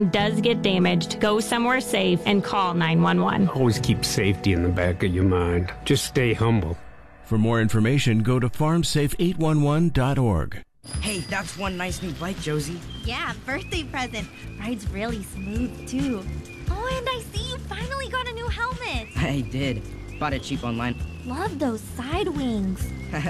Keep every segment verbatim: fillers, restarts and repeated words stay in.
does get damaged, go somewhere safe and call nine one one. Always keep safety in the back of your mind. Just stay humble. For more information, go to farm safe eight one one dot org. Hey, that's one nice new bike, Josie. Yeah, birthday present. Rides really smooth, too. Oh, and I see you finally got a new helmet. I did. Bought it cheap online. Love those side wings.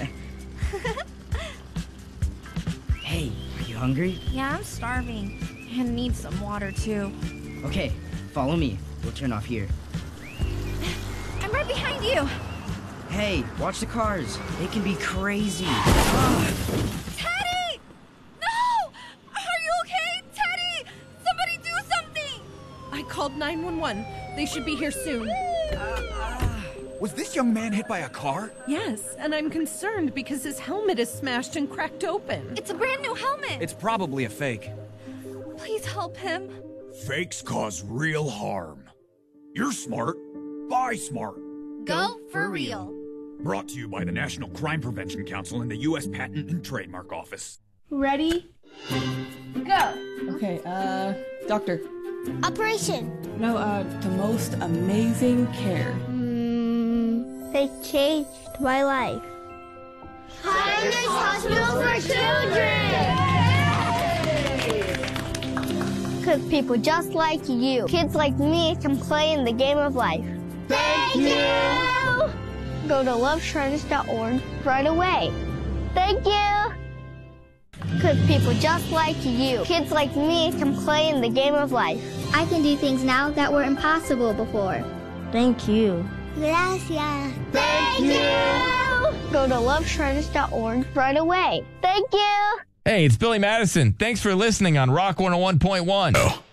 Hey, are you hungry? Yeah, I'm starving. And need some water, too. Okay, follow me. We'll turn off here. I'm right behind you. Hey, watch the cars. They can be crazy. Teddy! No! Are you okay? Teddy! Somebody do something! I called nine one one. They should be here soon. Was this young man hit by a car? Yes, and I'm concerned because his helmet is smashed and cracked open. It's a brand new helmet. It's probably a fake. Please help him. Fakes cause real harm. You're smart. Buy smart. Go for real. Brought to you by the National Crime Prevention Council and the U S Patent and Trademark Office. Ready? Go. Okay, uh, doctor. Operation. No, uh, the most amazing care. Mm, they changed my life. Highness Hospital for Children! Because people just like you, kids like me, can play in the game of life. Thank you! Go to love shrines dot org right away. Thank you! Because people just like you, kids like me, can play in the game of life. I can do things now that were impossible before. Thank you. Gracias. Thank you! Go to love shrines dot org right away. Thank you! Hey, it's Billy Madison. Thanks for listening on Rock one oh one point one. Oh.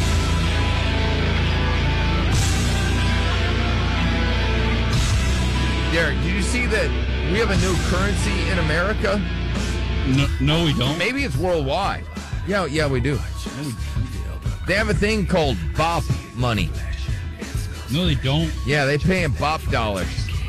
Derek, did you see that we have a new currency in America? No, no, we don't. Maybe it's worldwide. Yeah, yeah, we do. They have a thing called Bop money. No, they don't. Yeah, they pay in Bop dollars.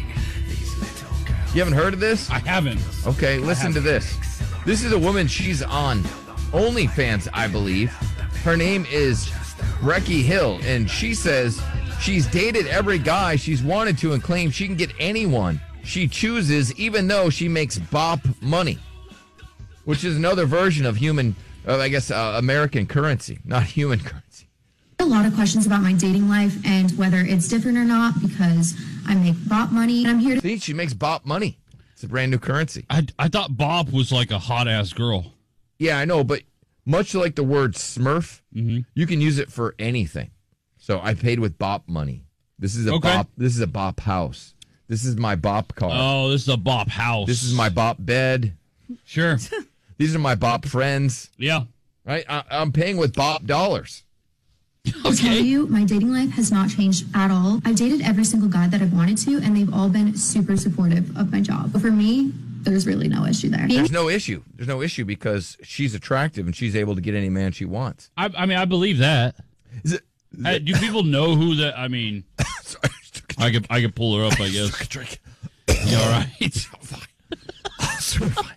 You haven't heard of this? I haven't. Okay, listen haven't. to this. This is a woman. She's on OnlyFans, I believe. Her name is Brecky Hill, and she says she's dated every guy she's wanted to and claims she can get anyone she chooses, even though she makes Bop money, which is another version of human, uh, I guess, uh, American currency, not human currency. A lot of questions about my dating life and whether it's different or not because I make Bop money. And I'm here to see. She makes Bop money. It's a brand new currency. I, I thought Bop was like a hot ass girl. Yeah, I know, but much like the word Smurf, mm-hmm. you can use it for anything. So I paid with Bop money. This is a okay. Bop. This is a Bop house. This is my Bop car. Oh, this is a Bop house. This is my Bop bed. Sure. These are my Bop friends. Yeah. Right. I, I'm paying with Bop dollars. Okay. tell you, my dating life has not changed at all. I've dated every single guy that I've wanted to, and they've all been super supportive of my job. But for me, there's really no issue there. There's no issue. There's no issue because she's attractive and she's able to get any man she wants. I, I mean, I believe that. Is it? Is I, it do people know who that? I mean, Sorry, I could I could pull her up. I guess. Drink. You all right? Fine. Oh, super fine.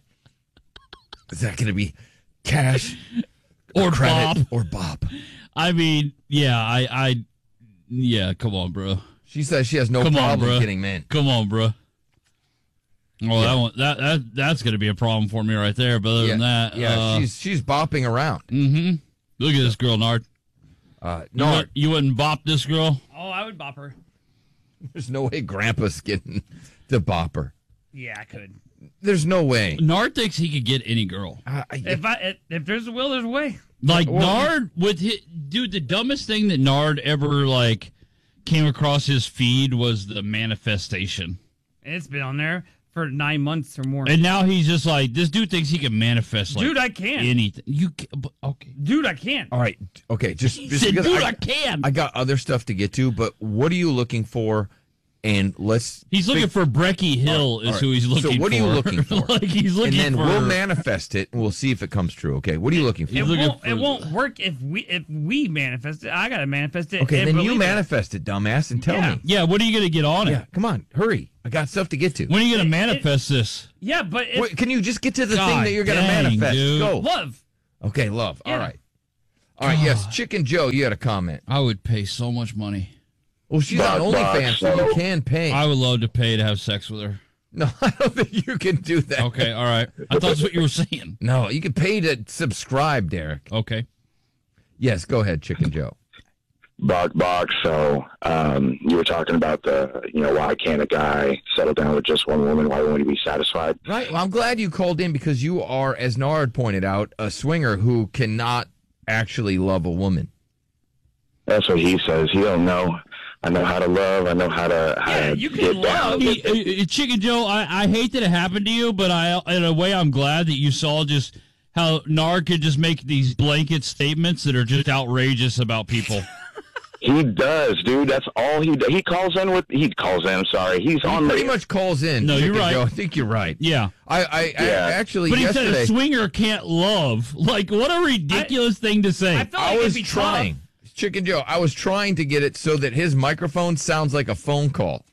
Is that going to be cash or credit Bop or Bop? I mean, yeah, I, I, yeah. Come on, bro. She says she has no come problem on, getting men. Come on, bro. Well, yeah. that one, that that that's going to be a problem for me right there. But other yeah. than that, yeah, uh, she's she's bopping around. Mm-hmm. Look at this girl, Nard. Uh, you, Nard, would, you wouldn't bop this girl? Oh, I would bop her. There's no way Grandpa's getting to bop her. Yeah, I could. There's no way. Nard thinks he could get any girl. Uh, I, if I if, if there's a will, there's a way. Like well, Nard with his, dude, the dumbest thing that Nard ever like came across his feed was the manifestation. It's been on there for nine months or more. And now he's just like, this dude thinks he can manifest like dude, I can't. anything. You can, okay. Dude, I can't. All right. Okay, just, He just said, because dude, I, I can. I got other stuff to get to, but what are you looking for? And let's He's looking think, for Brecky Hill right, is right. who he's looking for. So what for. are you looking for? like he's looking and then for, we'll manifest it and we'll see if it comes true. Okay, what are you looking for? It won't, it won't work if we if we manifest it. I gotta manifest it. Okay, then you it. manifest it, dumbass, and tell yeah. me. Yeah, what are you gonna get on yeah, it? Come on, hurry. I got stuff to get to. When are you gonna It- manifest it- this? Yeah, but if, Wait, can you just get to the God thing that you're gonna dang, manifest? dude. Go. love. Okay, love. Yeah. All right. All right, yes, Chicken Joe, you had a comment. I would pay so much money. Well, she's on OnlyFans, so you can pay. I would love to pay to have sex with her. No, I don't think you can do that. Okay, all right. I thought that's what you were saying. No, you can pay to subscribe, Derek. Okay. Yes, go ahead, Chicken Joe. Box, box. So um, you were talking about the, you know, why can't a guy settle down with just one woman? Why won't he be satisfied? Right. Well, I'm glad you called in because you are, as Nard pointed out, a swinger who cannot actually love a woman. That's what he says. He don't know. I know how to love. I know how to how Yeah, to you can get love. down. He, uh, Chicken Joe, I, I hate that it happened to you, but I, in a way, I'm glad that you saw just how Nard could just make these blanket statements that are just outrageous about people. He does, dude. That's all he does. He calls in with. He calls in. I'm sorry. He's He on. pretty the, much calls in. No, you're Chicken right. Joe. I think you're right. Yeah. I, I, I Yeah. actually But he yesterday said a swinger can't love. Like, what a ridiculous thing to say. I felt I like it'd was be trying. tough. Chicken Joe, I was trying to get it so that his microphone sounds like a phone call.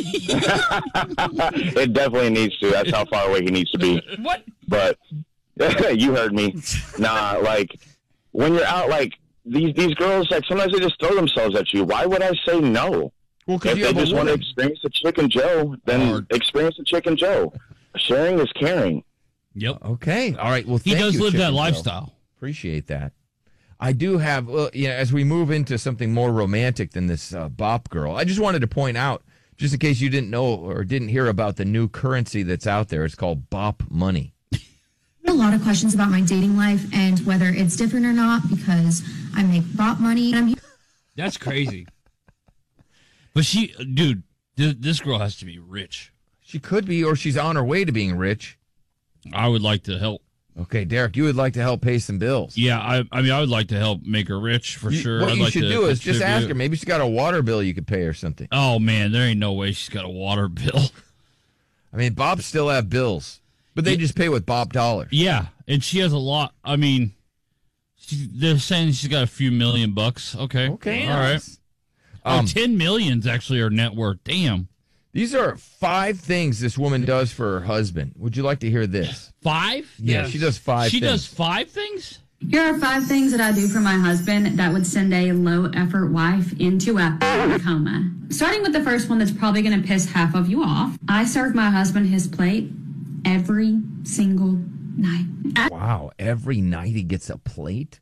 It definitely needs to. That's how far away he needs to be. What? But you heard me. Nah, like when you're out, like these these girls, like sometimes they just throw themselves at you. Why would I say no? Well, because If you they have a just want to woman. experience the Chicken Joe, then Or- experience the Chicken Joe. Sharing is caring. Yep. Okay. All right. Well, He thank does you, live Chicken that Joe. lifestyle. Appreciate that. I do have, well, you know, as we move into something more romantic than this uh, bop girl, I just wanted to point out, just in case you didn't know or didn't hear about the new currency that's out there, it's called bop money. A lot of questions about my dating life and whether it's different or not because I make bop money and I'm here. That's crazy. But she, dude, th- this girl has to be rich. She could be, or she's on her way to being rich. I would like to help. Okay, Derek, you would like to help pay some bills. Yeah, I, I mean, I would like to help make her rich for You- sure. What I'd you like should to do is just ask her. contribute. Maybe she's got a water bill you could pay or something. Oh man, there ain't no way she's got a water bill. I mean, Bob still have bills, but they just pay with Bob dollars. Yeah, and she has a lot. I mean, she, they're saying she's got a few million bucks. Okay, Okay, all right. nice. Oh, Um, ten million's actually her net worth. Damn. These are five things this woman does for her husband. Would you like to hear this? Five? Yeah, she does five She things. does five things? Here are five things that I do for my husband that would send a low effort wife into a coma. Starting with the first one that's probably going to piss half of you off. I serve my husband his plate every single night. Wow, every night he gets a plate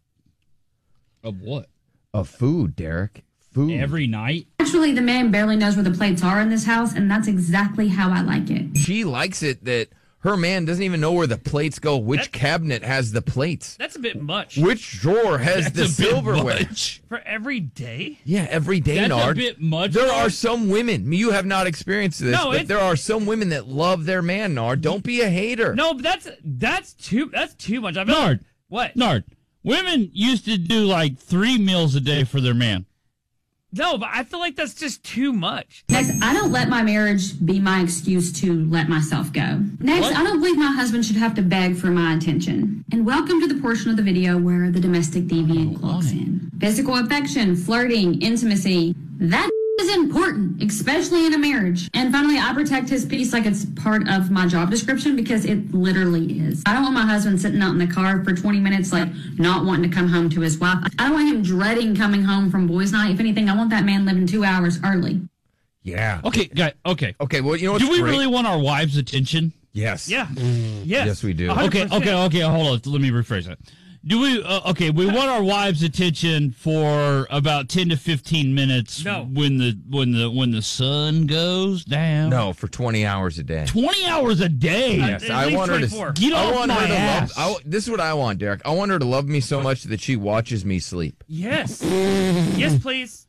Of what? of food, Derek. Food. Every night? Actually, the man barely knows where the plates are in this house, and that's exactly how I like it. She likes it that her man doesn't even know where the plates go, which That's- cabinet has the plates, That's a bit much. which drawer has That's the a bit silverware. much. For every day? Yeah, every day, That's Nard. a bit much. There Nard. are some women, you have not experienced this, No, but it's- there are some women that love their man, Nard. Don't be a hater. No, but that's that's too that's too much. I feel Nard. What? Nard. Women used to do like three meals a day for their man. No, but I feel like that's just too much. Next, I don't let my marriage be my excuse to let myself go. Next, What? I don't believe my husband should have to beg for my attention. And welcome to the portion of the video where the domestic deviant clocks in. Physical affection, flirting, intimacy. That is important, especially in a marriage. And finally, I protect his peace like it's part of my job description because it literally is. I don't want my husband sitting out in the car for twenty minutes, like not wanting to come home to his wife. I don't want him dreading coming home from boys' night. If anything, I want that man living two hours early. Yeah. Okay, guy. Okay. Okay, well, you know what's Do we great? really want our wives' attention? Yes. Yeah. Yes. Yes, we do. one hundred Okay, percent. okay, okay. Hold on. Let me rephrase that. Do we? Uh, okay, we want our wives' attention for about ten to fifteen minutes. No. When the when the when the sun goes down. No, for twenty hours a day. Twenty hours a day. Yes, At I least want her twenty-four. to. Get I off want my her to ass. love. I, this is what I want, Derek. I want her to love me so much that she watches me sleep. Yes. Yes, please.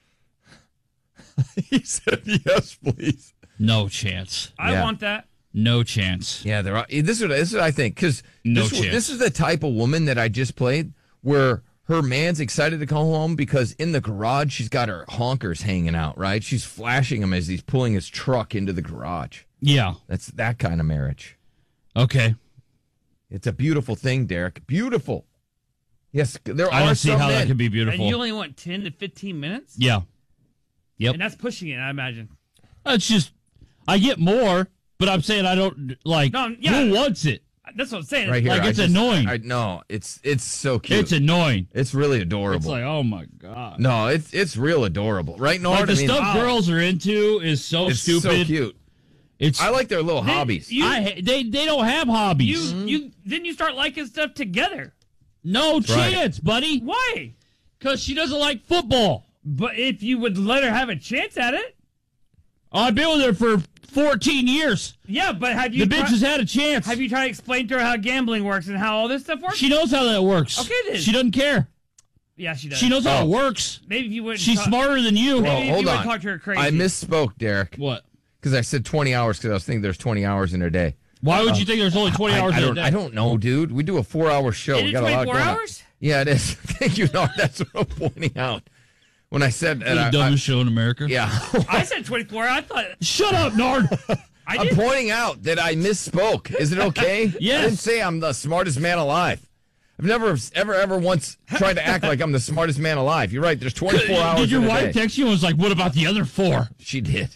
He said, "Yes, please." No chance. I Yeah. want that. No chance. Yeah, there are. This is what, this is what I think because No this, chance. this is the type of woman that I just played where her man's excited to come home because in the garage she's got her honkers hanging out. Right, she's flashing him as he's pulling his truck into the garage. Yeah. That's that kind of marriage. Okay. It's a beautiful thing, Derek. Beautiful. Yes, there I are don't see some how men. that could be And beautiful. you only want ten to fifteen minutes? Yeah. Yep. And that's pushing it, I imagine. It's just I get more, but I'm saying I don't like. No, yeah. Who wants it? That's what I'm saying. Right here, Like, I it's just- annoying. I no, it's it's so cute. It's annoying. It's really adorable. It's like, oh my god. No, it's it's real adorable, right? Nord? Like the I mean, stuff girls are into is so it's stupid. so cute. It's I like their little They- hobbies. you- I they they don't have hobbies. You you didn't you start liking stuff together? no right. chance, buddy. Why? Because she doesn't like football. But if you would let her have a chance at it, I've been with her for fourteen years. yeah. But have you? The bitch tri- has had a chance. Have you tried to explain to her how gambling works and how all this stuff works? She knows how that works. Okay, then. She doesn't care. yeah, she does. She knows how Oh. it works. Maybe if you wouldn't. She's talk- smarter than you. Maybe Well, if hold you on. wouldn't talk to her crazy. I misspoke, Derek, What? because I said twenty hours because I was thinking there's twenty hours in a day. Why would you think there's only twenty I, hours I in a don't. day? I don't know, dude. We do a four-hour show. Is we it got a lot twenty-four going on. hours? Yeah, it is. Thank you, Nord. That's what I'm pointing out. When I said The that, I, I, dumbest show in America. yeah, I said twenty-four. I thought. Shut up, Nard. I I'm did. pointing out that I misspoke. Is it okay? Yes. I didn't say I'm the smartest man alive. I've never, ever, ever once tried to act like I'm the smartest man alive. You're right. There's twenty-four hours. Did your in a wife day. text you and was like, "What about the other four?" She did.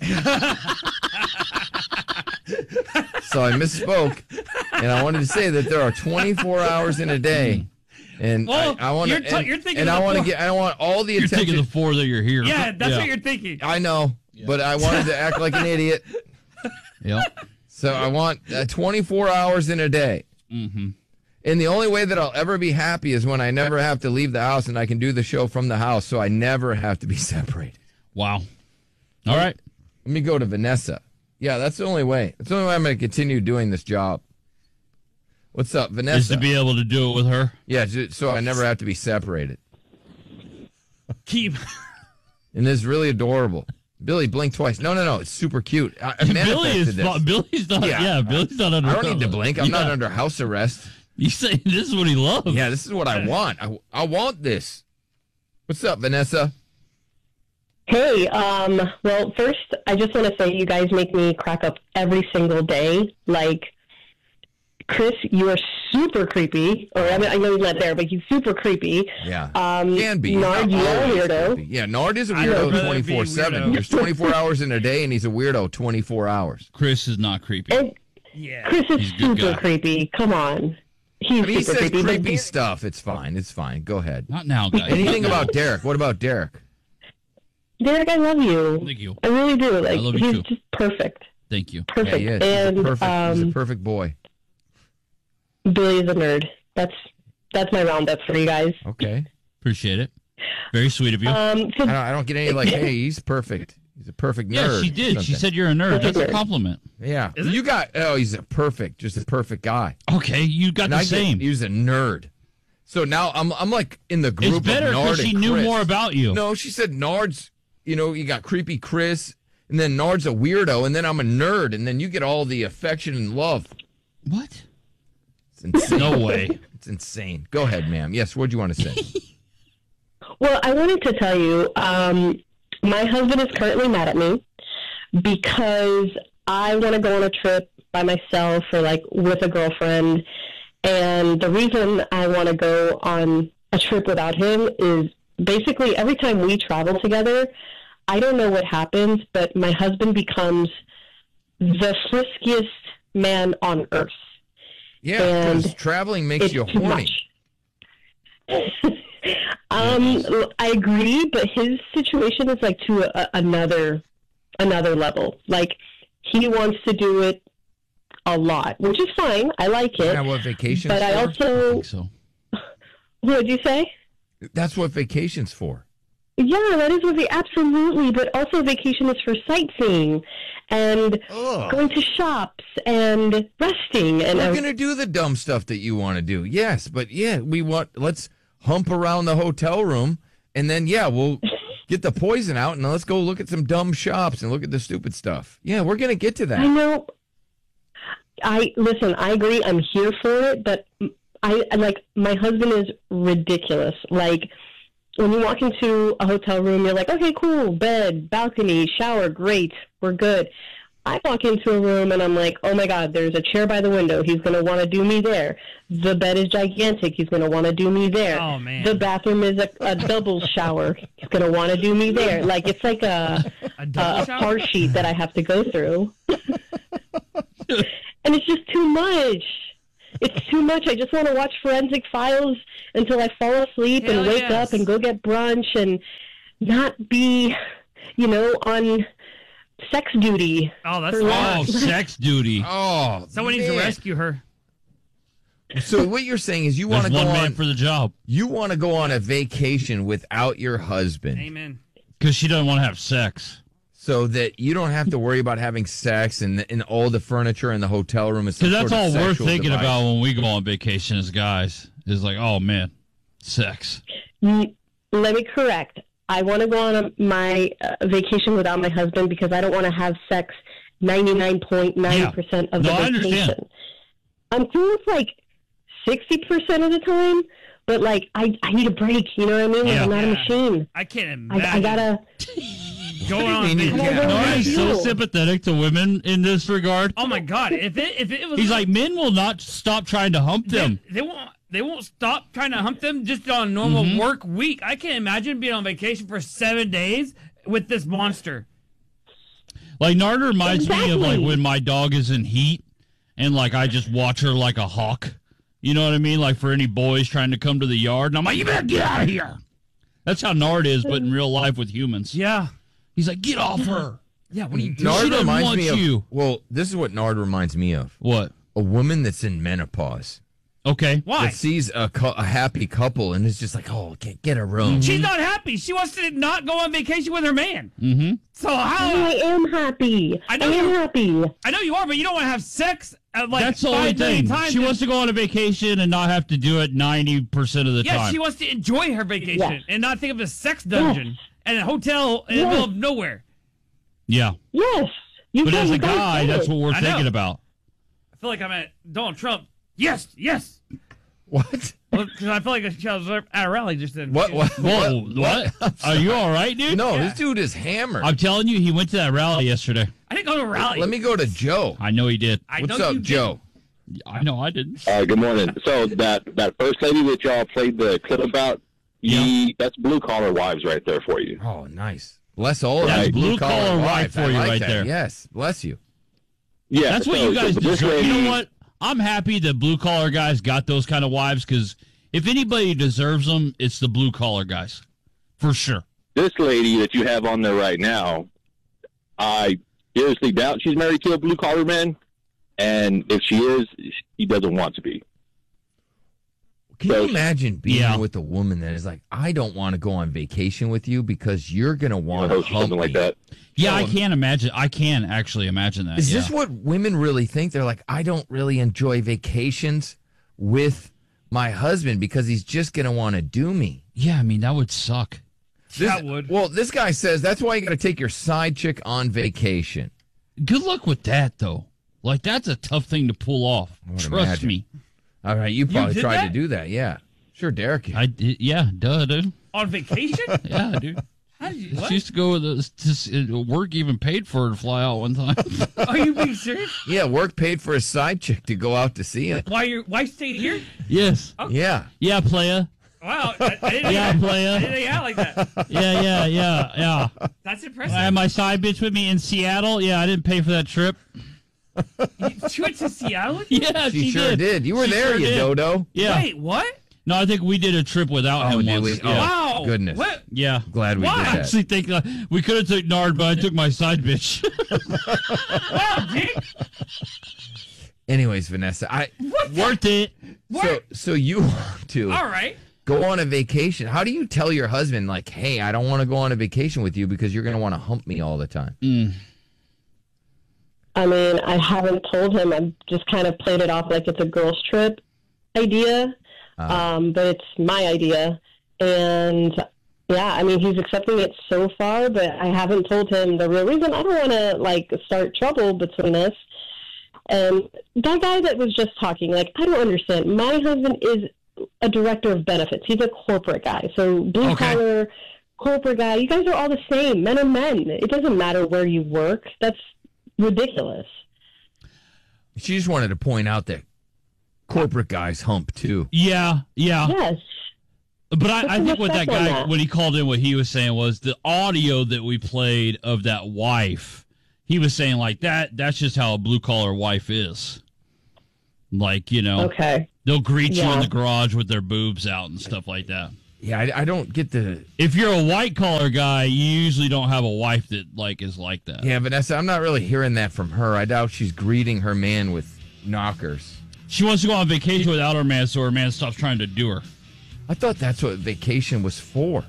So I misspoke, and I wanted to say that there are twenty-four hours in a day, and Well, I, I want you're to. t- and, you're thinking and of I the want to four- get. I want all the You're attention. taking the four that you're here. Yeah, that's what you're thinking. I know, but I wanted to act like an idiot. Yep. So I want uh, twenty-four hours in a day. Mm-hmm. And the only way that I'll ever be happy is when I never have to leave the house and I can do the show from the house, so I never have to be separated. Wow. All right. Let me go to Vanessa. Yeah, that's the only way. That's the only way I'm going to continue doing this job. What's up, Vanessa? Is to be able to do it with her. Yeah, ju- so I never have to be separated. Keep. And it's really adorable. Billy, blink twice. No, no, no. It's super cute. I, I Billy is manifested this. not, Billy's not. Yeah, Yeah. Billy's not under. I don't need to blink. I'm not Yeah. under house arrest. You saying this is what he loves? Yeah, this is what I want. I, I want this. What's up, Vanessa? Hey, um, well, first, I just want to say you guys make me crack up every single day. Like, Chris, you are super creepy. Or, I mean, I know he's not there, but he's super creepy. Yeah. Um, Can be. Nard, Not you're a always weirdo. creepy. Yeah, Nard is a I'd rather weirdo be twenty-four seven. weirdo. There's twenty-four hours in a day, and he's a weirdo twenty-four hours. Chris is not creepy. And Yeah. Chris is He's a good super guy. creepy. Come on. He's I mean, he super says creepy. but creepy stuff. It's fine. It's fine. Go ahead. Not now, guys. Anything about Derek? What about Derek? Derek, I love you. Thank you. I really do. Like, love you he's too. just perfect. Thank you. Perfect. Yeah, he is. And he's, a perfect, he's a um, perfect boy. Billy is a nerd. That's that's my roundup for you guys. Okay. Appreciate it. Very sweet of you. Um, I don't, I don't get any like, hey, he's perfect. He's a perfect yeah, nerd. she or did. She something. said you're a nerd. That's a compliment. Yeah. You got, oh, he's a perfect, just a perfect guy. Okay, you got And the I get- same. He's a nerd. So now I'm I'm like in the group It's better of Nard because she and knew Chris. more about you. No, she said Nard's, you know, you got creepy Chris, and then Nard's a weirdo, and then I'm a nerd, and then you get all the affection and love. What? It's insane. No way. It's insane. Go ahead, ma'am. Yes, what do you want to say? Well, I wanted to tell you, um, my husband is currently mad at me because I want to go on a trip by myself or like with a girlfriend. And the reason I want to go on a trip without him is basically every time we travel together, I don't know what happens, but my husband becomes the friskiest man on earth. Yeah, because And traveling makes it's you too horny. Um, I agree, but his situation is like to a, another another level. Like he wants to do it a lot, which is fine. I like it. Isn't that what vacation's But I for? also, think so. what did you say? That's what vacation's for. Yeah, that is what the absolutely. But also, vacation is for sightseeing and Ugh. going to shops and resting. And We're I- gonna do the dumb stuff that you want to do. Yes, but yeah, we want. Let's hump around the hotel room, and then yeah, we'll get the poison out, and let's go look at some dumb shops and look at the stupid stuff. Yeah, we're gonna get to that. I know. I listen. I agree. I'm here for it, but I I'm like my husband is ridiculous. Like when you walk into a hotel room, you're like, okay, cool, bed, balcony, shower, great, we're good. I walk into a room and I'm like, oh my God, there's a chair by the window. He's going to want to do me there. The bed is gigantic. He's going to want to do me there. Oh, man. The bathroom is a, a double shower. He's going to want to do me there. Like it's like a A double a shower? par sheet that I have to go through. And it's just too much. It's too much. I just want to watch Forensic Files until I fall asleep Hell and wake yes. up and go get brunch and not be, you know, on sex duty. Oh, that's for Oh, that. sex duty. Oh, Someone needs to man. rescue her. So what you're saying is you want There's to go one man on for the job. you want to go on a vacation without your husband, Amen. Because she doesn't want to have sex. so that you don't have to worry about having sex and and all the furniture in the hotel room is some Because that's sort of all we're sexual thinking device. about when we go on vacation as guys. Is like, oh man, sex. Mm, Let me correct. I want to go on a, my uh, vacation without my husband because I don't want to have sex ninety-nine point nine percent of the No, I vacation. understand. I'm cool with like sixty percent of the time, but like I, I need a break. You know what I mean? Like, Yeah. I'm not Yeah. a machine. I can't imagine. I, I gotta. Going on. mean you vacation. can't? No, Yeah. he's so You. sympathetic to women in this regard. Oh my God! If it if it was He's like, men will not stop trying to hump they, them. they won't they won't stop trying to hump them just on a normal Mm-hmm. work week. I can't imagine being on vacation for seven days with this monster. Like, Narda reminds me of like Exactly. when my dog is in heat and like I just watch her like a hawk. You know what I mean? Like for any boys trying to come to the yard, and I'm like, you better get out of here. That's how Nard is, but in real life with humans. Yeah. He's like, get off her. Yeah. What are you doing? Nard She doesn't reminds want me of you. well, this is what Nard reminds me of. What? A woman that's in menopause Okay. Why? that sees a, cou- a happy couple and is just like, oh, get get a room. She's not happy. She wants to not go on vacation with her man. Mm-hmm. So how? I am happy. I I, know am you're- happy. I know you are, but you don't want to have sex at like That's the only five million thing. times. She wants to go on a vacation and not have to do it ninety percent of the Yeah, time. she wants to enjoy her vacation Yes. and not think of a sex dungeon and a hotel in the Yes. middle of nowhere. yeah. Yes. You But guys- as a you guys guy, said that's it. what we're I know. thinking about. I feel like I'm at Donald Trump. Yes, yes. What? Because I feel like I was at a rally just then. What? What? Whoa, what? Are you all right, dude? No, Yeah. this dude is hammered. I'm telling you, he went to that rally yesterday. I didn't go to a rally. Let me go to Joe. I know he did. I What's know up, you Joe? I know I didn't. Uh, good morning. So that that first lady that y'all played the clip about, ye, that's blue collar wives right there for you. Oh, nice. Bless all of That's you. blue collar wife wife for I you like right that. there. Yes, bless you. Yeah, That's what so- you guys so this deserve. lady- You know what? I'm happy that blue collar guys got those kind of wives because if anybody deserves them, it's the blue collar guys, for sure. This lady that you have on there right now, I seriously doubt she's married to a blue collar man, and if she is, he doesn't want to be. Can you imagine being Yeah. with a woman that is like, I don't want to go on vacation with you because you're going to want to host hump something me. like that. Yeah, So, I can imagine. I can actually imagine that. Is yeah. this what women really think? They're like, I don't really enjoy vacations with my husband because he's just going to want to do me. Yeah, I mean, that would suck. This, That would. Well, this guy says that's why you got to take your side chick on vacation. Good luck with that, though. Like, that's a tough thing to pull off. would Trust imagine. me. All right, you probably did tried that? to do that. Yeah. Sure, Derek. I did. Yeah, duh, dude. On vacation? Yeah, dude. How did you, what? She used to go with a, to, uh, work even paid for her to fly out one time. Are you being serious? Yeah, work paid for a side chick to go out to see him. Why your wife stayed here? Yes. Yeah. Yeah, playa. Wow. I, I didn't Yeah, think- playa. I didn't think out like that. Yeah, yeah, yeah, yeah. That's I impressive. had my side bitch with me in Seattle. Yeah, I didn't pay for that trip. She went to Seattle with you? Yeah, She, she, sure did. You were She there, sure you did. dodo. Yeah. Wait, what? No, I think we did a trip without Oh, him did once. we? Oh, Yeah. Wow. goodness. What? Yeah. Glad we Why? did I that. actually think uh, we could have took Nard, but I took my side bitch. Wow, Dick. Anyways, Vanessa, I Worth it. so so you want to All right. go on a vacation. How do you tell your husband like, "Hey, I don't want to go on a vacation with you because you're going to want to hump me all the time"? Mm. I mean, I haven't told him. I've just kind of played it off like it's a girls' trip idea, Uh, um, but it's my idea. And yeah, I mean, he's accepting it so far, but I haven't told him the real reason. I don't want to like start trouble between us. And that guy that was just talking, like, I don't understand. My husband is a director of benefits. He's a corporate guy. So blue Okay. collar, corporate guy. You guys are all the same. Men are men. It doesn't matter where you work. That's ridiculous. She just wanted to point out that corporate guys hump too. Yeah, yeah. Yes. But I, Put I some think what that respect on guy, that. when he called in, what he was saying was the audio that we played of that wife. He was saying like that. That's just how a blue collar wife is. Like, you know, Okay. they'll greet you in Yeah. the garage with their boobs out and stuff like that. Yeah, I, I don't get the. If you're a white collar guy, you usually don't have a wife that like is like that. Yeah, Vanessa, I'm not really hearing that from her. I doubt she's greeting her man with knockers. She wants to go on vacation without her man, so her man stops trying to do her. I thought that's what vacation was for.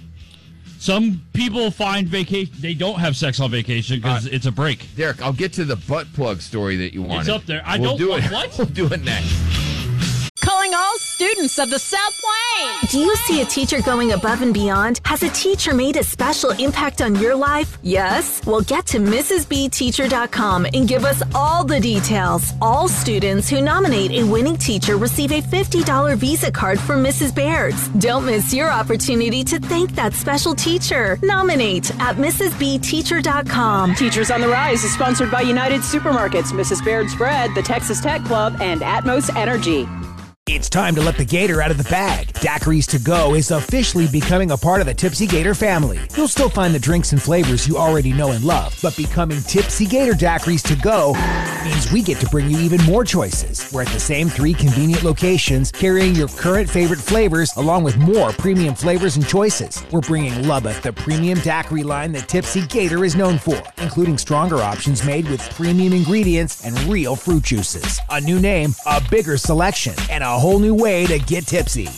Some people find vacation, they don't have sex on vacation because Uh, it's a break. Derek, I'll get to the butt plug story that you wanted. It's up there. I We'll don't do want it. what? We'll do it next. Calling all students of the South Plains. Do you see a teacher going above and beyond? Has a teacher made a special impact on your life? Yes? Well, get to Missus B Teacher dot com and give us all the details. All students who nominate a winning teacher receive a fifty dollars Visa card from Missus Baird's. Don't miss your opportunity to thank that special teacher. Nominate at Missus B Teacher dot com. Teachers on the Rise is sponsored by United Supermarkets, Missus Baird's Bread, the Texas Tech Club, and Atmos Energy. It's time to let the gator out of the bag. Daiquiris To Go is officially becoming a part of the Tipsy Gator family. You'll still find the drinks and flavors you already know and love, but becoming Tipsy Gator Daiquiris To Go means we get to bring you even more choices. We're at the same three convenient locations, carrying your current favorite flavors along with more premium flavors and choices. We're bringing Lubbock, the premium daiquiri line that Tipsy Gator is known for, including stronger options made with premium ingredients and real fruit juices. A new name, a bigger selection, and a whole new way to get tipsy.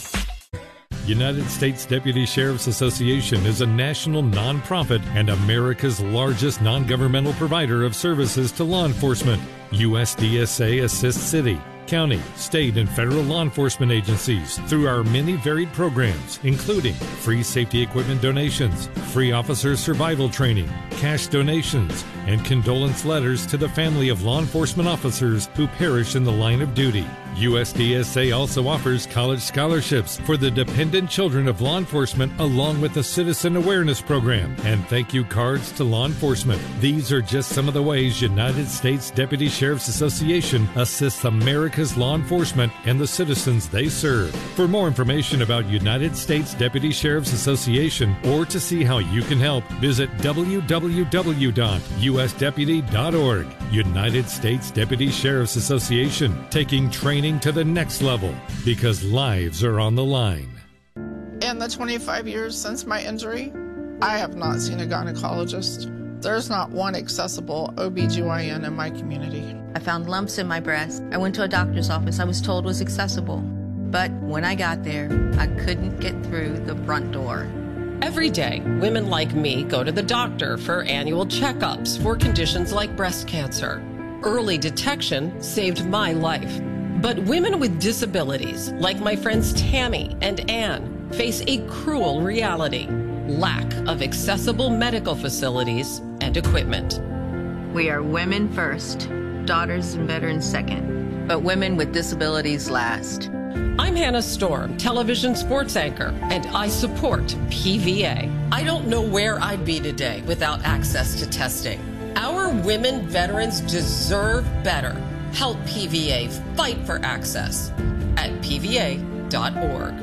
United States Deputy Sheriff's Association is a national nonprofit and America's largest non-governmental provider of services to law enforcement. U S D S A assists city, county, state, and federal law enforcement agencies through our many varied programs, including free safety equipment donations, free officer survival training, cash donations, and condolence letters to the family of law enforcement officers who perish in the line of duty. U S D S A also offers college scholarships for the dependent children of law enforcement, along with a citizen awareness program and thank you cards to law enforcement. These are just some of the ways United States Deputy Sheriff's Association assists America's law enforcement and the citizens they serve. For more information about United States Deputy Sheriff's Association or to see how you can help, visit w w w dot u s deputy dot org. United States Deputy Sheriff's Association, taking training to the next level because lives are on the line. In the twenty-five years since my injury, I have not seen a gynecologist. There's not one accessible O B G Y N in my community. I found lumps in my breast. I went to a doctor's office I was told was accessible. But when I got there, I couldn't get through the front door. Every day, women like me go to the doctor for annual checkups for conditions like breast cancer. Early detection saved my life. But women with disabilities, like my friends Tammy and Ann, face a cruel reality: lack of accessible medical facilities and equipment. We are women first, daughters and veterans second, but women with disabilities last. I'm Hannah Storm, television sports anchor, and I support P V A. I don't know where I'd be today without access to testing. Our women veterans deserve better. Help P V A fight for access at p v a dot org.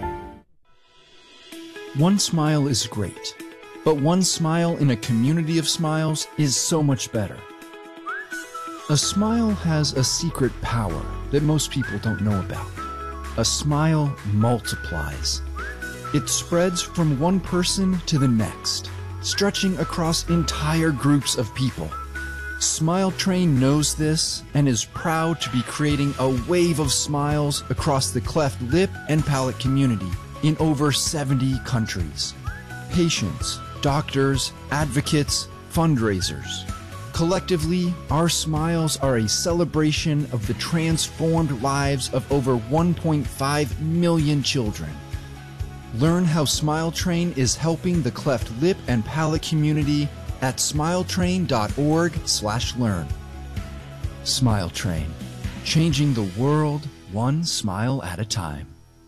One smile is great, but one smile in a community of smiles is so much better. A smile has a secret power that most people don't know about. A smile multiplies. It spreads from one person to the next, stretching across entire groups of people. Smile Train knows this and is proud to be creating a wave of smiles across the cleft lip and palate community in over seventy countries. Patients, doctors, advocates, fundraisers. Collectively, our smiles are a celebration of the transformed lives of over one point five million children. Learn how Smile Train is helping the cleft lip and palate community at smiletrain dot org slash learn. Smile Train, changing the world one smile at a time.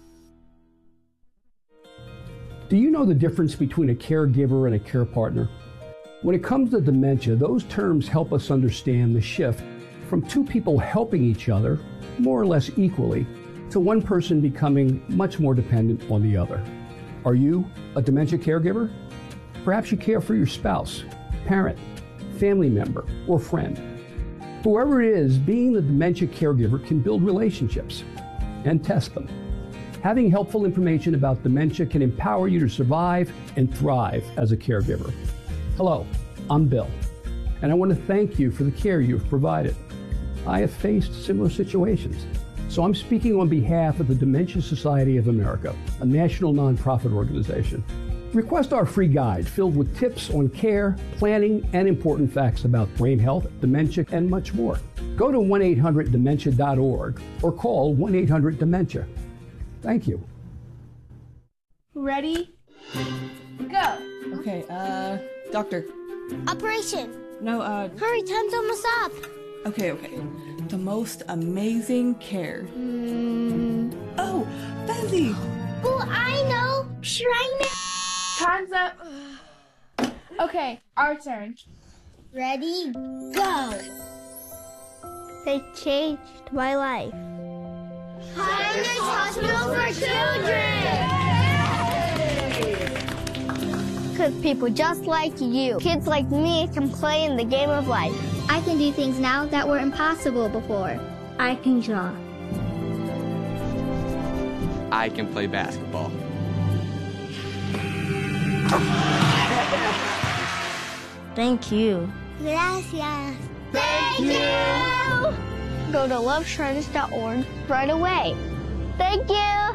Do you know the difference between a caregiver and a care partner? When it comes to dementia, those terms help us understand the shift from two people helping each other, more or less equally, to one person becoming much more dependent on the other. Are you a dementia caregiver? Perhaps you care for your spouse, parent, family member, or friend. Whoever it is, being the dementia caregiver can build relationships and test them. Having helpful information about dementia can empower you to survive and thrive as a caregiver. Hello, I'm Bill, and I want to thank you for the care you've provided. I have faced similar situations, so I'm speaking on behalf of the Dementia Society of America, a national nonprofit organization. Request our free guide filled with tips on care, planning, and important facts about brain health, dementia, and much more. Go to one eight hundred dementia dot org or call one eight hundred dementia. Thank you. Ready? Go. Okay, uh, doctor. Operation. No, uh. Hurry, time's almost up. Okay, okay. The most amazing care. Mm. Oh, Benzie! Oh, I know. Shrine. Time's up. Okay, our turn. Ready? Go. They changed my life. Highness Hospital for Children! Because people just like you, kids like me, can play in the game of life. I can do things now that were impossible before. I can draw. I can play basketball. Thank you. Gracias. Thank you! Go to love shrines dot org right away. Thank you!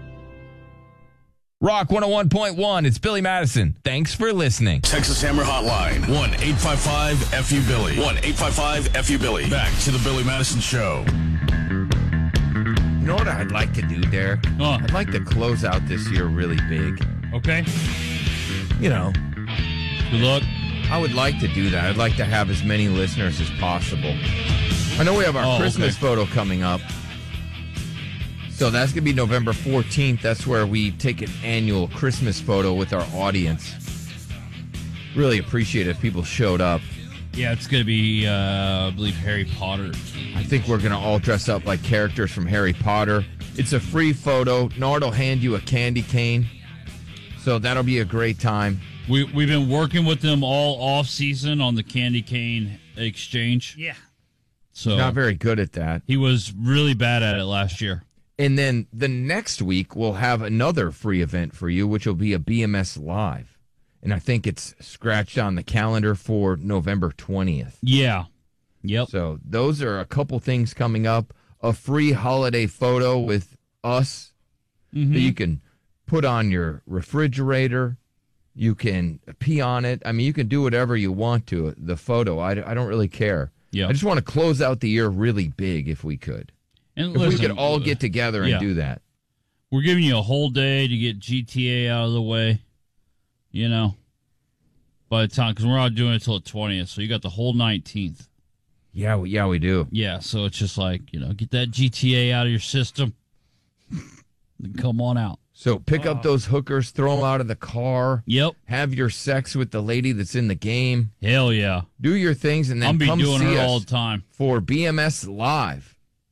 Rock one oh one point one, it's Billy Madison. Thanks for listening. Texas Hammer Hotline, one eight five five F U Billy. one eight five five F U Billy. Back to the Billy Madison Show. You know what I'd like to do, Derek? Oh. I'd like to close out this year really big. Okay. You know. Good luck. I would like to do that. I'd like to have as many listeners as possible. I know we have our oh, Christmas okay. photo coming up. So that's going to be November fourteenth. That's where we take an annual Christmas photo with our audience. Really appreciate it if people showed up. Yeah, it's going to be, uh, I believe, Harry Potter. I think we're going to all dress up like characters from Harry Potter. It's a free photo. Nard will hand you a candy cane. So that'll be a great time. We, we've been working with them all off season on the candy cane exchange. Yeah. So not very good at that. He was really bad at it last year. And then the next week, we'll have another free event for you, which will be a B M S Live. And I think it's scratched on the calendar for November twentieth. Yeah. Yep. So those are a couple things coming up. A free holiday photo with us mm-hmm. that you can put on your refrigerator. You can pee on it. I mean, you can do whatever you want to the photo. I, I don't really care. Yeah. I just want to close out the year really big if we could. And if listen, we could all get together and yeah. do that. We're giving you a whole day to get G T A out of the way, you know, by the time, because we're not doing it until the twentieth, so you got the whole nineteenth. Yeah, we, yeah, we do. Yeah, so it's just like, you know, get that G T A out of your system. Then come on out. So pick oh. up those hookers, throw them out of the car. Yep. Have your sex with the lady that's in the game. Hell yeah. Do your things and then I'll be come doing see it us all the time for B M S Live.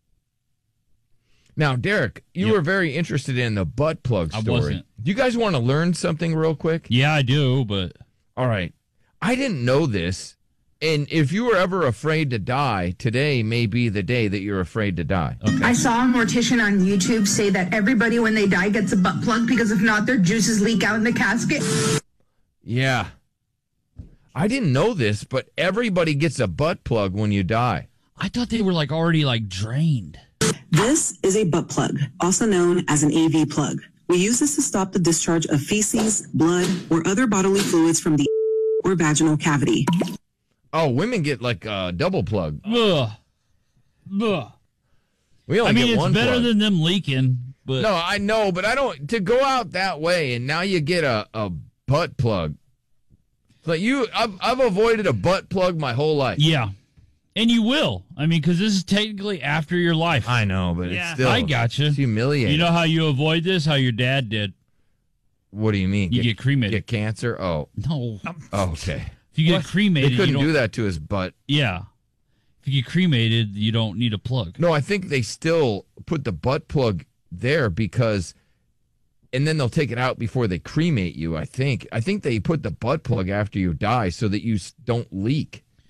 Now, Derek, you yep. were very interested in the butt plug story. I wasn't. Do you guys want to learn something real quick? Yeah, I do, but... All right. I didn't know this, and if you were ever afraid to die, today may be the day that you're afraid to die. Okay. I saw a mortician on YouTube say that everybody, when they die, gets a butt plug because if not, their juices leak out in the casket. Yeah. I didn't know this, but everybody gets a butt plug when you die. I thought they were like already like drained. This is a butt plug, also known as an A V plug. We use this to stop the discharge of feces, blood, or other bodily fluids from the or vaginal cavity. Oh, women get like a double plug. Ugh. Ugh. We only I mean, get it's one better plug. than them leaking. But no, I know, but I don't to go out that way and now you get a, a butt plug. Like you, I've, I've avoided a butt plug my whole life. Yeah. And you will. I mean, because this is technically after your life. I know, but yeah. it's still I gotcha. It's humiliating. You know how you avoid this? How your dad did. What do you mean? You get, get cremated. Get cancer? Oh. No. Oh, okay. If you get what? cremated, they couldn't you don't, do that to his butt. Yeah. If you get cremated, you don't need a plug. No, I think they still put the butt plug there because, and then they'll take it out before they cremate you, I think. I think they put the butt plug after you die so that you don't leak.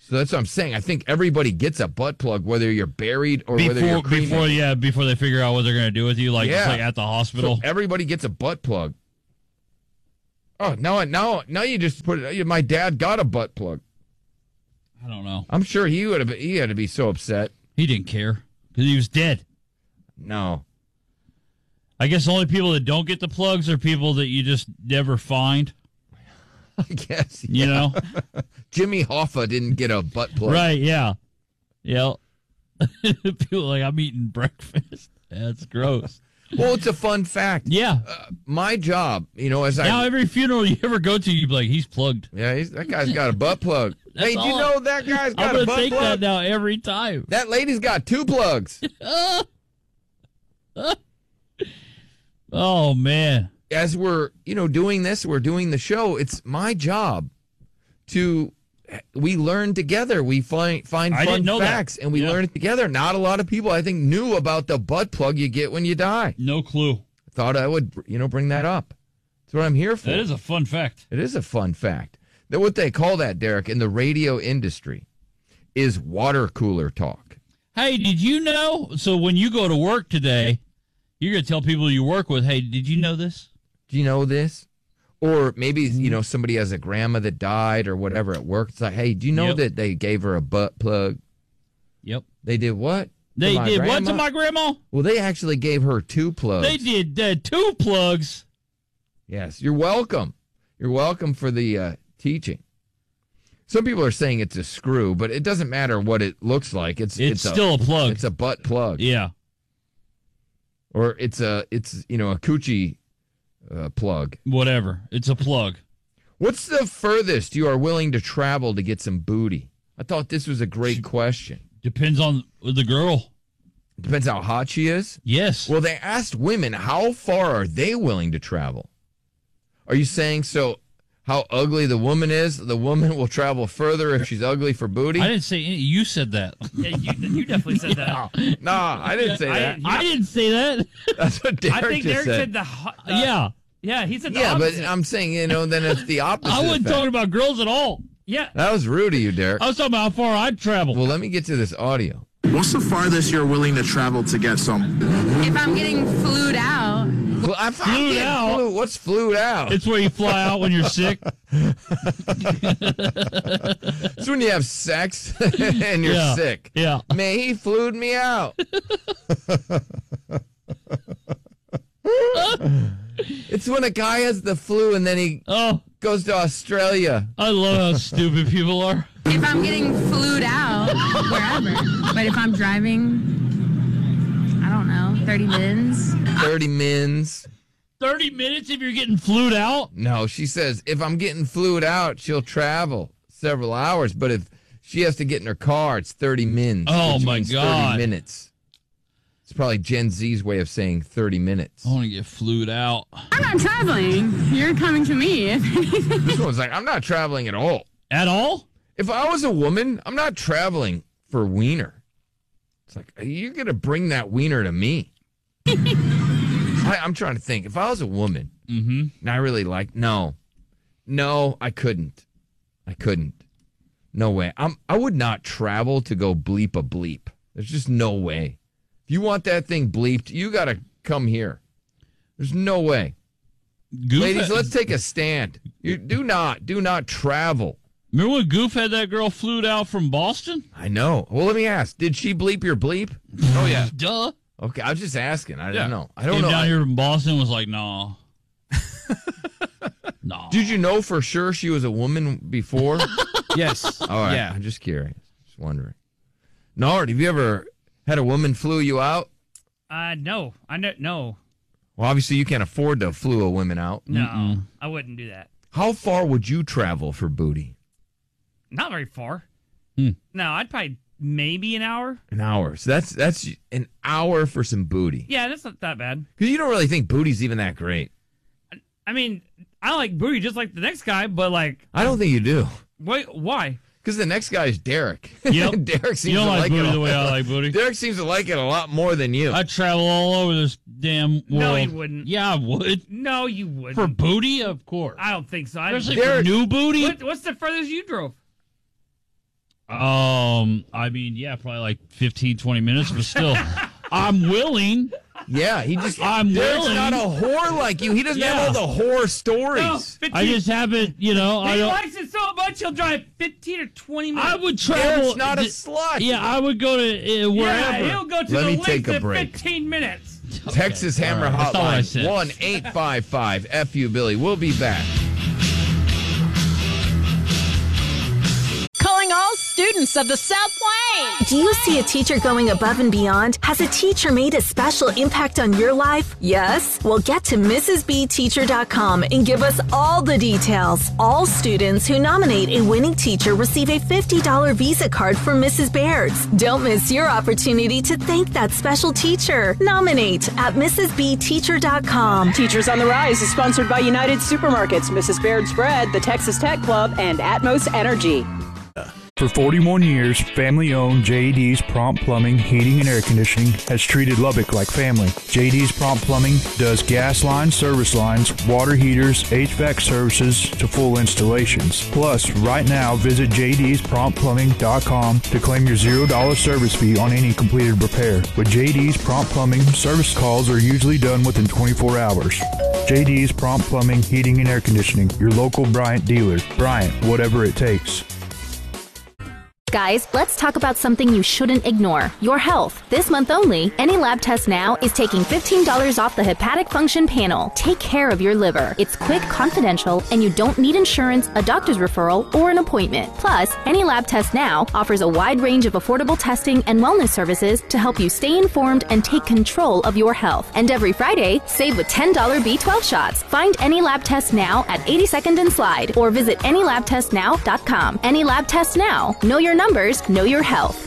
So that's what I'm saying. I think everybody gets a butt plug, whether you're buried or before, whether you're cremated. Before, yeah, before they figure out what they're going to do with you, like, Yeah. just like at the hospital. So everybody gets a butt plug. Oh, now, now, now you just put it. My dad got a butt plug. I don't know. I'm sure he would have. He had to be so upset. He didn't care because he was dead. No. I guess the only people that don't get the plugs are people that you just never find. I guess. You yeah. know? Jimmy Hoffa didn't get a butt plug. Right, yeah. Yeah. People are like, I'm eating breakfast. That's gross. Well, it's a fun fact. Yeah. Uh, my job, you know, as I... Now, every funeral you ever go to, you'd be like, he's plugged. Yeah, he's, that guy's got a butt plug. That's Hey, do you all know I- that guy's got I'm a gonna butt take plug? that now every time. That lady's got two plugs. Oh, man. As we're, you know, doing this, we're doing the show, it's my job to... We learn together. We find find I fun didn't know that. facts, and we Yeah. learn it together. Not a lot of people, I think, knew about the butt plug you get when you die. No clue. Thought I would, you know, bring that up. That's what I'm here for. That is a fun fact. It is a fun fact. That what they call that, Derek, in the radio industry is water cooler talk. Hey, did you know? So when you go to work today, you're going to tell people you work with, hey, did you know this? Do you know this? Or maybe, you know, somebody has a grandma that died or whatever at work. It's like, hey, do you know Yep. that they gave her a butt plug? Yep. They did what? They To my did what grandma? to my grandma? Well, they actually gave her two plugs. They did uh, two plugs. Yes, you're welcome. You're welcome for the uh, teaching. Some people are saying it's a screw, but it doesn't matter what it looks like. It's It's, it's still a, plug. It's a butt plug. Yeah. Or it's a it's you know a coochie uh, plug. Whatever. It's a plug. What's the furthest you are willing to travel to get some booty? I thought this was a great question. Depends on the girl. Depends how hot she is? Yes. Well, they asked women how far are they willing to travel? Are you saying so how ugly the woman is, the woman will travel further if she's ugly for booty? I didn't say any. You said that. Yeah, you, you definitely said that. Nah, I didn't say I- that. he- I didn't say that. That's what Derek I think just Derek said. said the, ho- the yeah. Yeah, he said the yeah, opposite. but I'm saying, you know, then it's the opposite. I wasn't effect. talking about girls at all. Yeah. That was rude of you, Derek. I was talking about how far I'd travel. Well, let me get to this audio. What's the farthest you're willing to travel to get some? If I'm getting flued out. Well, I Flued out? Flew, what's flued out? It's where you fly out when you're sick. It's when you have sex and you're Yeah, sick. yeah. Man, he flued me out. It's when a guy has the flu and then he oh. goes to Australia. I love how stupid people are. If I'm getting flued out, wherever. But if I'm driving, I don't know, thirty mins. thirty mins. thirty minutes if you're getting flued out? No, she says if I'm getting flued out, she'll travel several hours. But if she has to get in her car, it's thirty mins. Oh, which my means God. thirty minutes. It's probably Gen Z's way of saying thirty minutes. I want to get flued out. I'm not traveling. You're coming to me. This one's like, I'm not traveling at all. At all? If I was a woman, I'm not traveling for wiener. It's like, you're going to bring that wiener to me. I, I'm trying to think. If I was a woman, mm-hmm. and I really like, no. No, I couldn't. I couldn't. No way. I'm, I would not travel to go bleep a bleep. There's just no way. If you want that thing bleeped, you got to come here. There's no way. Goof Ladies, had- let's take a stand. You do not, do not travel. Remember when Goof had that girl flued out from Boston? I know. Well, let me ask. Did she bleep your bleep? Oh, yeah. Duh. Okay, I was just asking. I Yeah. didn't know. I don't Came know. down I- here from Boston was like, no. No. Did you know for sure she was a woman before? Yes. All right. Yeah. I'm just curious. Just wondering. Nard, have you ever had a woman flew you out? Uh, no. I know. No. Well, obviously you can't afford to flew a woman out. No. Mm-mm. I wouldn't do that. How far would you travel for booty? Not very far. Hmm. No, I'd probably maybe an hour. An hour. So that's that's an hour for some booty. Yeah, that's not that bad. Because you don't really think booty's even that great. I mean, I like booty just like the next guy, but like, I don't think you do. wait, why? Because the next guy is Derek. Yep. Derek seems You don't to like like booty it a- the way I like booty? Derek seems to like it a lot more than you. I travel all over this damn world. No, you wouldn't. Yeah, I would. No, you wouldn't. For booty, of course. I don't think so. I, Especially for new booty. What, what's the furthest you drove? Um, I mean, yeah, probably like fifteen, twenty minutes, but still, I'm willing. Yeah, he just. I'm Derek's willing. not a whore like you. He doesn't Yeah. have all the whore stories. No, fifteen I just haven't, you know. I he don't. likes it so much he'll drive fifteen or twenty minutes. I would travel. Derek's not a d- slut. Yeah, I would go to uh, wherever. Yeah, he'll go to Let the me links take a in break. fifteen minutes. Texas Hammer all right. That's all I Hotline said. one eight five five F U Billy. We'll be back. Calling all students of the South Plains. Do you see a teacher going above and beyond? Has a teacher made a special impact on your life? Yes? Well, get to Missus B Teacher dot com and give us all the details. All students who nominate a winning teacher receive a fifty dollars Visa card from Missus Baird's. Don't miss your opportunity to thank that special teacher. Nominate at Missus B Teacher dot com. Teachers on the Rise is sponsored by United Supermarkets, Missus Baird's Bread, the Texas Tech Club, and Atmos Energy. For forty-one years, family-owned J D's Prompt Plumbing, Heating, and Air Conditioning has treated Lubbock like family. J D's Prompt Plumbing does gas lines, service lines, water heaters, H V A C services to full installations. Plus, right now, visit J D's Prompt Plumbing dot com to claim your zero dollars service fee on any completed repair. With J D's Prompt Plumbing, service calls are usually done within twenty-four hours. J D's Prompt Plumbing, Heating, and Air Conditioning, your local Bryant dealer. Bryant, whatever it takes. Guys, let's talk about something you shouldn't ignore. Your health. This month only, Any Lab Test Now is taking fifteen dollars off the hepatic function panel. Take care of your liver. It's quick, confidential, and you don't need insurance, a doctor's referral, or an appointment. Plus, Any Lab Test Now offers a wide range of affordable testing and wellness services to help you stay informed and take control of your health. And every Friday, save with ten dollars B twelve shots. Find Any Lab Test Now at eighty-second and Slide or visit any lab test now dot com. Any Lab Test Now. Know your numbers, know your health.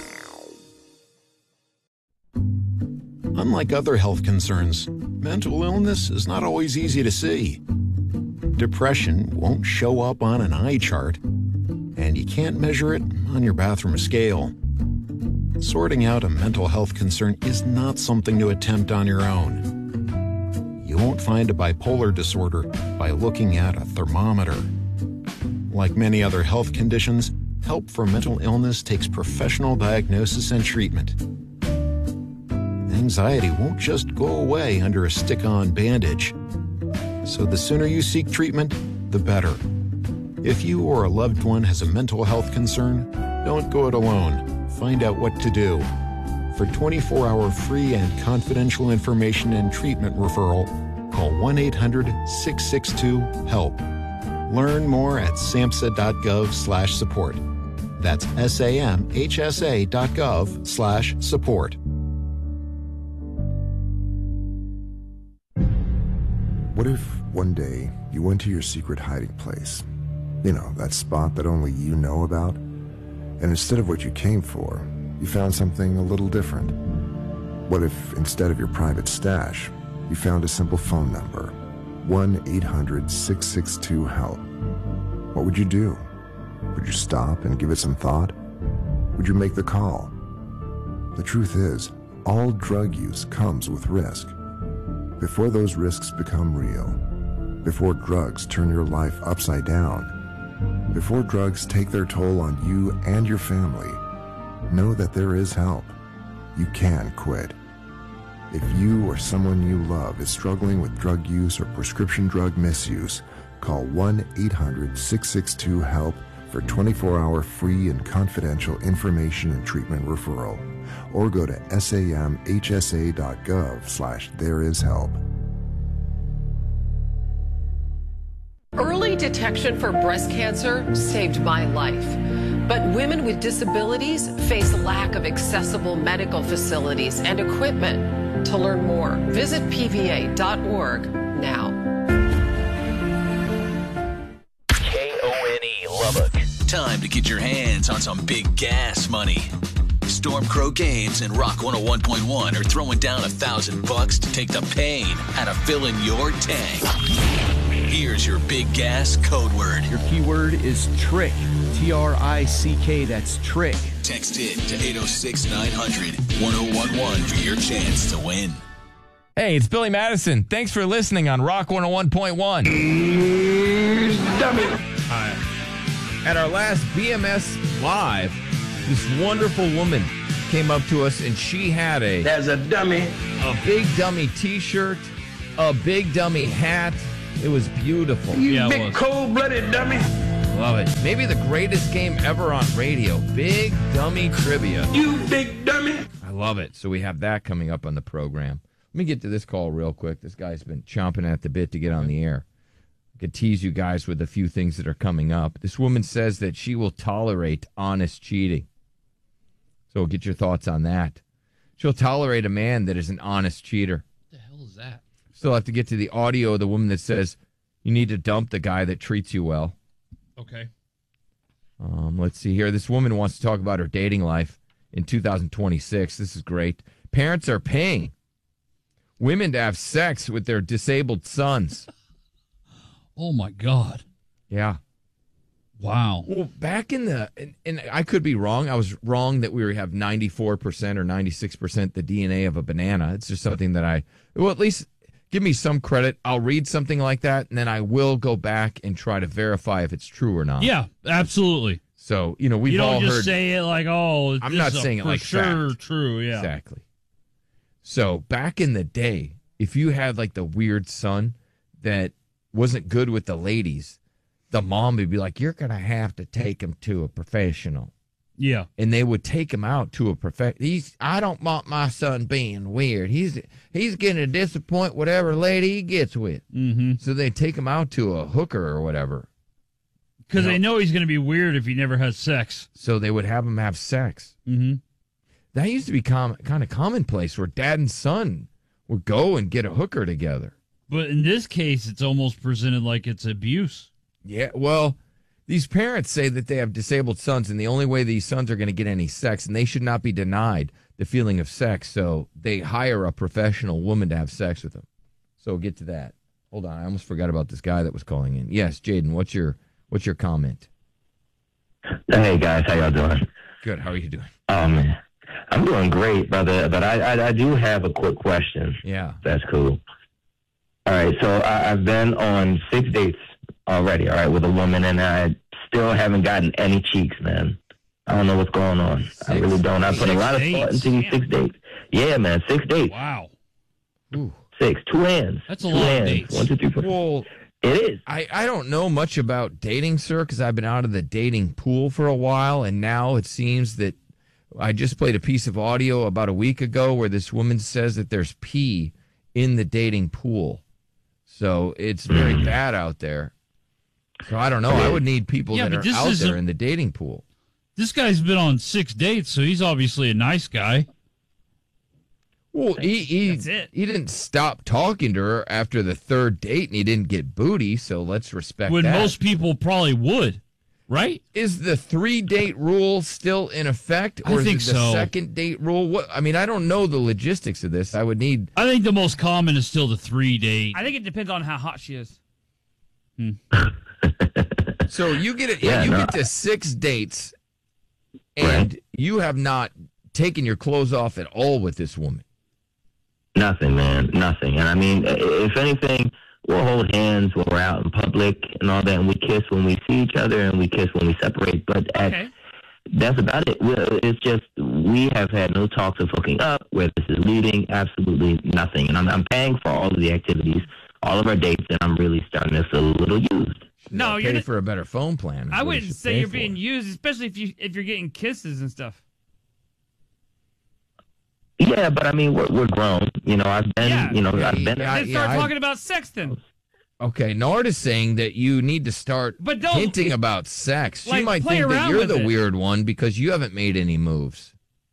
Unlike other health concerns, mental illness is not always easy to see. Depression won't show up on an eye chart, and you can't measure it on your bathroom scale. Sorting out a mental health concern is not something to attempt on your own. You won't find a bipolar disorder by looking at a thermometer. Like many other health conditions, help for mental illness takes professional diagnosis and treatment. Anxiety won't just go away under a stick-on bandage. So the sooner you seek treatment, the better. If you or a loved one has a mental health concern, don't go it alone. Find out what to do. For twenty-four hour free and confidential information and treatment referral, call one eight hundred six six two HELP. Learn more at samhsa dot gov slash support. That's S-A-M-H-S-A dot gov slash support. What if one day you went to your secret hiding place? You know, that spot that only you know about? And instead of what you came for, you found something a little different. What if instead of your private stash, you found a simple phone number, one eight hundred six six two HELP? What would you do? Would you stop and give it some thought? Would you make the call? The truth is, all drug use comes with risk. Before those risks become real, before drugs turn your life upside down, before drugs take their toll on you and your family, know that there is help. You can quit. If you or someone you love is struggling with drug use or prescription drug misuse, call one eight hundred six six two HELP for twenty-four hour free and confidential information and treatment referral, or go to S A M H S A dot gov slash there is help. Early detection for breast cancer saved my life. But women with disabilities face lack of accessible medical facilities and equipment. To learn more, visit P V A dot org now. K O N E Lubbock. Time to get your hands on some big gas money. Storm Crow Games and Rock one oh one point one are throwing down a thousand bucks to take the pain out of filling your tank. Here's your big gas code word. Your keyword is trick. T R I C K, that's trick. Text it to eight oh six nine hundred one oh one one for your chance to win. Hey, it's Billy Madison. Thanks for listening on Rock one oh one point one. Dummy. At our last B M S Live, This wonderful woman came up to us, and she had a... There's a dummy. A big dummy T-shirt, a big dummy hat. It was beautiful. You yeah, big cold-blooded dummy. Love it. Maybe the greatest game ever on radio. Big dummy trivia. You big dummy. I love it. So we have that coming up on the program. Let me get to this call real quick. This guy's been chomping at the bit to get on the air. I could tease you guys with a few things that are coming up. This woman says that she will tolerate honest cheating. So get your thoughts on that. She'll tolerate a man that is an honest cheater. What the hell is that? Still have to get to the audio of the woman that says you need to dump the guy that treats you well. Okay. Um, let's see here. This woman wants to talk about her dating life in two thousand twenty-six. This is great. Parents are paying women to have sex with their disabled sons. Oh, my God. Yeah. Wow. Well, back in the, and, and I could be wrong. I was wrong that we have ninety-four percent or ninety-six percent the D N A of a banana. It's just something that I, well, at least give me some credit. I'll read something like that, and then I will go back and try to verify if it's true or not. Yeah, absolutely. So, you know, we've you don't all just heard, say it like, oh, I'm this not is saying it for like sure fact. True, yeah. Exactly. So back in the day, if you had like the weird son that wasn't good with the ladies, the mom would be like, you're going to have to take him to a professional. Yeah. And they would take him out to a professional. He's, I don't want my son being weird. He's he's going to disappoint whatever lady he gets with. Mm-hmm. So they take him out to a hooker or whatever. Because you know? they know he's going to be weird if he never has sex. So they would have him have sex. Mm-hmm. That used to be com- kind of commonplace where dad and son would go and get a hooker together. But in this case, it's almost presented like it's abuse. Yeah, well, these parents say that they have disabled sons, and the only way these sons are going to get any sex, and they should not be denied the feeling of sex, so they hire a professional woman to have sex with them. So we'll get to that. Hold on, I almost forgot about this guy that was calling in. Yes, Jaden, what's your what's your comment? Hey, guys, how y'all doing? Good, how are you doing? Um, I'm doing great, brother, but I, I, I do have a quick question. Yeah. That's cool. All right, so I, I've been on six dates already, all right, with a woman, and I still haven't gotten any cheeks, man. I don't know what's going on. Six, I really don't. I put a lot of thought into these six dates. Yeah, man, six dates. Wow. Ooh. Six, two hands. That's a two lot hands. of dates. One, two, three, four. Well, it is. I, I don't know much about dating, sir, because I've been out of the dating pool for a while, and now it seems that I just played a piece of audio about a week ago where this woman says that there's pee in the dating pool. So it's very mm. bad out there. So I don't know. I would need people yeah, that are out there a, in the dating pool. This guy's been on six dates, so he's obviously a nice guy. Well, he he, he didn't stop talking to her after the third date, and he didn't get booty, so let's respect when that. When most people probably would, right? Is the three-date rule still in effect, or I think is it the so. second date rule? What I mean, I don't know the logistics of this. I would need... I think the most common is still the three-date. I think it depends on how hot she is. Hmm. So you get it. Yeah, you no, get to six dates, and right. you have not taken your clothes off at all with this woman. Nothing, man, nothing. And I mean, if anything, we'll hold hands when we're out in public and all that, and we kiss when we see each other, and we kiss when we separate. But at, okay. that's about it. It's just we have had no talks of hooking up. Where this is leading, absolutely nothing. And I'm, I'm paying for all of the activities, all of our dates, and I'm really starting to feel a little used. No, you're pay for a better phone plan. I wouldn't you say you're for. being used, especially if you if you're getting kisses and stuff. Yeah, but I mean, we're we're grown. You know, I've been. Yeah. You know, Yeah, I've been. yeah, Then start I- talking about sex then. Okay, Nard is saying that you need to start But don't- hinting about sex. Like, She might play think that around you're with the it. weird one because you haven't made any moves.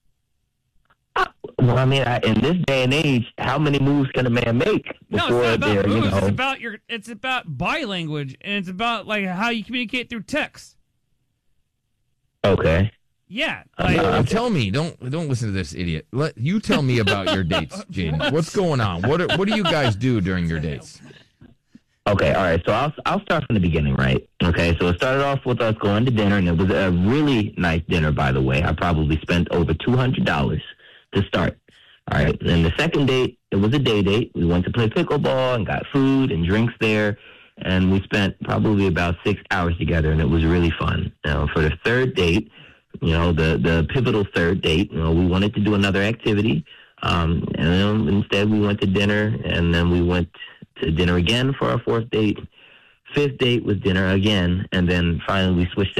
Well, I mean, I, in this day and age, how many moves can a man make No, before it's not they're, about you moves. know? It's about your. It's about body language, and it's about like how you communicate through text. Okay. Yeah. I'm Like, not- Well, tell me, don't don't listen to this idiot. Let you tell me about your dates, Jaden. What's going on? What are, what do you guys do during your dates? Okay, all right. So I'll I'll start from the beginning, right? Okay, so it started off with us going to dinner, and it was a really nice dinner, by the way. I probably spent over two hundred dollars to start. All right, and then the second date, it was a day date. We went to play pickleball and got food and drinks there, and we spent probably about six hours together, and it was really fun. Now, for the third date, you know, the, the pivotal third date, you know, we wanted to do another activity. Um, and then instead we went to dinner, and then we went to dinner again for our fourth date. Fifth date was dinner again, and then finally we switched it